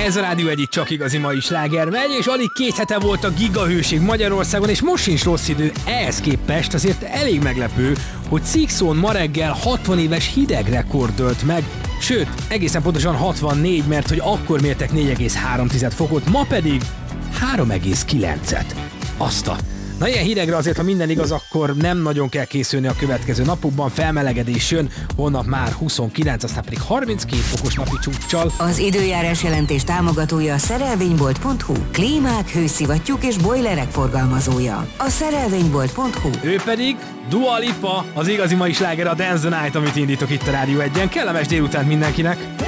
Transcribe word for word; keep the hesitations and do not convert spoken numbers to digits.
Ez a Rádió egyik csak igazi mai sláger megy, és alig két hete volt a gigahőség Magyarországon, és most sincs rossz idő. Ehhez képest azért elég meglepő, hogy Szikszón ma reggel hatvan éves hidegrekord dőlt meg, sőt, egészen pontosan hatvannégy, mert hogy akkor mértek négy egész három fokot, ma pedig három egész kilencet. Azt a... Na ilyen hidegre azért, ha minden igaz, akkor nem nagyon kell készülni a következő napokban, felmelegedés jön, holnap már huszonkilenc, aztán pedig harminckét fokos napi csúccsal. Az időjárás jelentés támogatója a szerelvénybolt pont hu, klímák, hőszivattyúk és bojlerek forgalmazója. A szerelvénybolt pont hu. Ő pedig Dua Lipa, az igazi mai sláger, a Dance the Night, amit indítok itt a Rádió egyen. Kellemes délután mindenkinek!